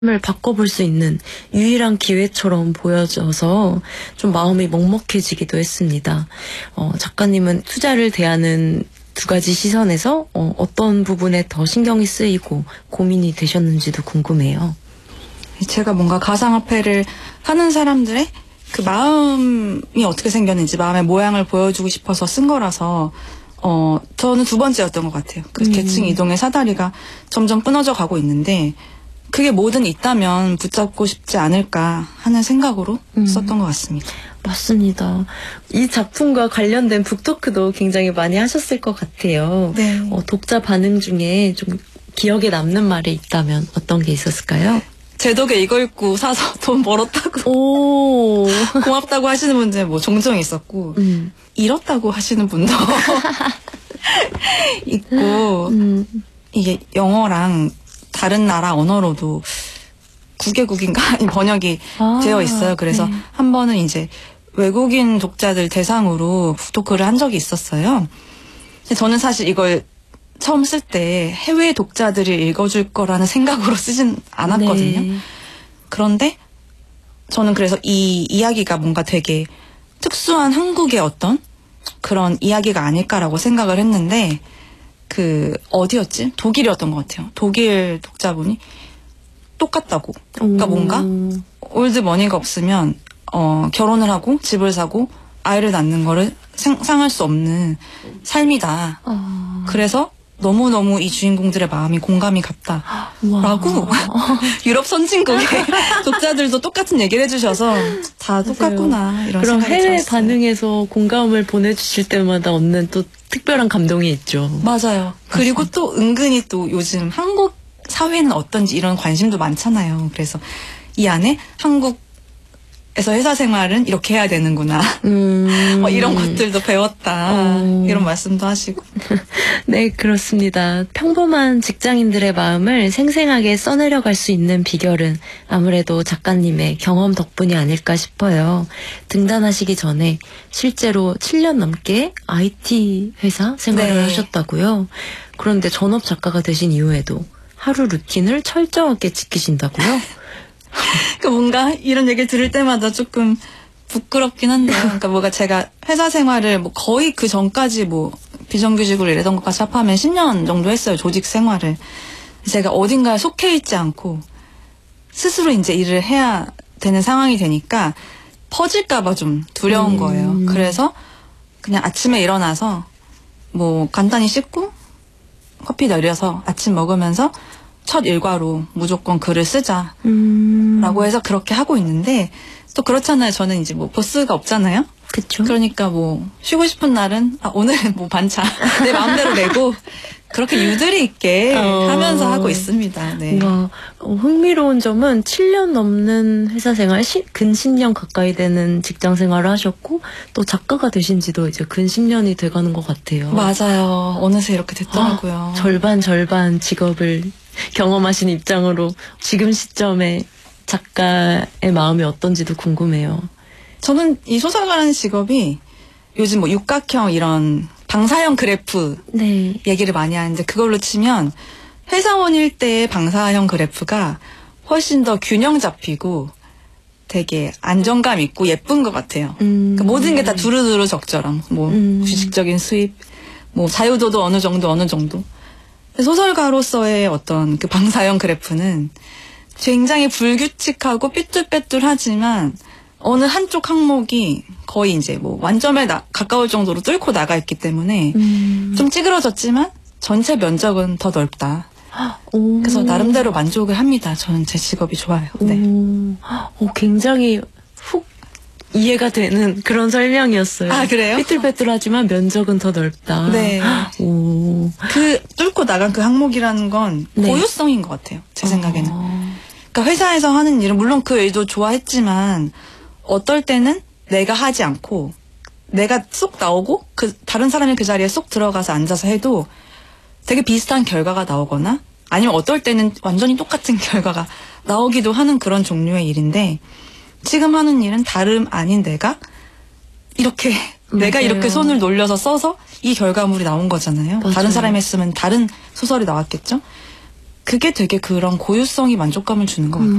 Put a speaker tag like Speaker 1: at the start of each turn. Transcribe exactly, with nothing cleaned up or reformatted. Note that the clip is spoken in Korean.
Speaker 1: 을 바꿔볼 수 있는 유일한 기회처럼 보여져서 좀 마음이 먹먹해지기도 했습니다. 어, 작가님은 투자를 대하는 두 가지 시선에서 어, 어떤 부분에 더 신경이 쓰이고 고민이 되셨는지도 궁금해요.
Speaker 2: 제가 뭔가 가상화폐를 하는 사람들의 그 마음이 어떻게 생겼는지, 마음의 모양을 보여주고 싶어서 쓴 거라서 어 저는 두 번째였던 것 같아요. 그
Speaker 1: 음.
Speaker 2: 계층 이동의 사다리가 점점 끊어져 가고 있는데 그게 뭐든 있다면 붙잡고 싶지 않을까 하는 생각으로 음. 썼던 것 같습니다.
Speaker 1: 맞습니다. 이 작품과 관련된 북토크도 굉장히 많이 하셨을 것 같아요.
Speaker 2: 네.
Speaker 1: 어, 독자 반응 중에 좀 기억에 남는 말이 있다면 어떤 게 있었을까요?
Speaker 2: 제 덕에 이거 읽고 사서 돈 벌었다고
Speaker 1: 오.
Speaker 2: 고맙다고 하시는 분들 뭐 종종 있었고
Speaker 1: 음.
Speaker 2: 잃었다고 하시는 분도 있고
Speaker 1: 음.
Speaker 2: 이게 영어랑 다른 나라 언어로도 구 개국인가 번역이
Speaker 1: 아,
Speaker 2: 되어 있어요. 그래서
Speaker 1: 네.
Speaker 2: 한 번은 이제 외국인 독자들 대상으로 북토크를 한 적이 있었어요. 근데 저는 사실 이걸 처음 쓸 때 해외 독자들이 읽어줄 거라는 생각으로 쓰진 않았거든요.
Speaker 1: 네.
Speaker 2: 그런데 저는 그래서 이 이야기가 뭔가 되게 특수한 한국의 어떤 그런 이야기가 아닐까라고 생각을 했는데 그 어디였지? 독일이었던 것 같아요. 독일 독자분이 똑같다고. 그러니까
Speaker 1: 오.
Speaker 2: 뭔가 올드머니가 없으면 어, 결혼을 하고 집을 사고 아이를 낳는 거를 상상할 수 없는 삶이다.
Speaker 1: 아.
Speaker 2: 그래서 너무너무 이 주인공들의 마음이 공감이 갔다라고 유럽 선진국의 독자들도 똑같은 얘기를 해주셔서 다 똑같구나 이런
Speaker 1: 그럼
Speaker 2: 생각이
Speaker 1: 해외
Speaker 2: 들었어요.
Speaker 1: 반응에서 공감을 보내주실 때마다 얻는 또 특별한 감동이 있죠.
Speaker 2: 맞아요. 그리고 또 은근히 또 요즘 한국 사회는 어떤지 이런 관심도 많잖아요. 그래서 이 안에 한국에서 회사 생활은 이렇게 해야 되는구나.
Speaker 1: 음.
Speaker 2: 뭐 이런 것들도 배웠다.
Speaker 1: 어.
Speaker 2: 이런 말씀도 하시고.
Speaker 1: 네, 그렇습니다. 평범한 직장인들의 마음을 생생하게 써내려갈 수 있는 비결은 아무래도 작가님의 경험 덕분이 아닐까 싶어요. 등단하시기 전에 실제로 칠 년 넘게 아이티 회사 생활을
Speaker 2: 네.
Speaker 1: 하셨다고요. 그런데 전업 작가가 되신 이후에도 하루 루틴을 철저하게 지키신다고요?
Speaker 2: 그 뭔가 이런 얘기를 들을 때마다 조금 부끄럽긴 한데요. 그러니까 뭐가 제가 회사 생활을 뭐 거의 그 전까지 뭐 비정규직으로 일하던 것까지 합하면 십 년 정도 했어요. 조직 생활을. 제가 어딘가에 속해 있지 않고 스스로 이제 일을 해야 되는 상황이 되니까 퍼질까봐 좀 두려운
Speaker 1: 음.
Speaker 2: 거예요. 그래서 그냥 아침에 일어나서 뭐 간단히 씻고 커피 내려서 아침 먹으면서 첫 일과로 무조건 글을 쓰자라고
Speaker 1: 음.
Speaker 2: 해서 그렇게 하고 있는데 또 그렇잖아요. 저는 이제 뭐 보스가 없잖아요.
Speaker 1: 그쵸?
Speaker 2: 그러니까 뭐 쉬고 싶은 날은 아 오늘은 뭐 반차 내 마음대로 내고 그렇게 유두리 있게
Speaker 1: 어.
Speaker 2: 하면서 하고 있습니다. 네.
Speaker 1: 와, 어, 흥미로운 점은 칠 년 넘는 회사 생활, 시, 근 십 년 가까이 되는 직장 생활을 하셨고 또 작가가 되신 지도 이제 근 십 년이 돼가는 것 같아요.
Speaker 2: 맞아요. 어느새 이렇게 됐더라고요.
Speaker 1: 아, 절반 절반 직업을 경험하신 입장으로 지금 시점에 작가의 마음이 어떤지도 궁금해요.
Speaker 2: 저는 이 소설가라는 직업이 요즘 뭐 육각형 이런 방사형 그래프
Speaker 1: 네.
Speaker 2: 얘기를 많이 하는데 그걸로 치면 회사원일 때의 방사형 그래프가 훨씬 더 균형 잡히고 되게 안정감 있고 예쁜 것 같아요.
Speaker 1: 음.
Speaker 2: 그러니까 모든 게 다 두루두루 적절함. 뭐
Speaker 1: 음.
Speaker 2: 주식적인 수입, 뭐 자유도도 어느 정도 어느 정도. 소설가로서의 어떤 그 방사형 그래프는 굉장히 불규칙하고 삐뚤빼뚤하지만 어느 한쪽 항목이 거의 이제 뭐 완점에 나, 가까울 정도로 뚫고 나가 있기 때문에
Speaker 1: 음.
Speaker 2: 좀 찌그러졌지만 전체 면적은 더 넓다.
Speaker 1: 오.
Speaker 2: 그래서 나름대로 만족을 합니다. 저는 제 직업이 좋아요. 네.
Speaker 1: 오. 오, 굉장히 훅 이해가 되는 그런 설명이었어요.
Speaker 2: 아, 그래요?
Speaker 1: 삐뚤빼뚤하지만 면적은 더 넓다.
Speaker 2: 네.
Speaker 1: 오.
Speaker 2: 그 뚫고 나간 그 항목이라는 건
Speaker 1: 네.
Speaker 2: 고유성인 것 같아요. 제 생각에는.
Speaker 1: 어.
Speaker 2: 그러니까 회사에서 하는 일은 물론 그 일도 좋아했지만 어떨 때는 내가 하지 않고 내가 쏙 나오고 그 다른 사람이 그 자리에 쏙 들어가서 앉아서 해도 되게 비슷한 결과가 나오거나 아니면 어떨 때는 완전히 똑같은 결과가 나오기도 하는 그런 종류의 일인데 지금 하는 일은 다름 아닌 내가 이렇게 내가
Speaker 1: 맞아요.
Speaker 2: 이렇게 손을 놀려서 써서 이 결과물이 나온 거잖아요.
Speaker 1: 맞아요.
Speaker 2: 다른 사람이 했으면 다른 소설이 나왔겠죠. 그게 되게 그런 고유성이 만족감을 주는 것 같아요.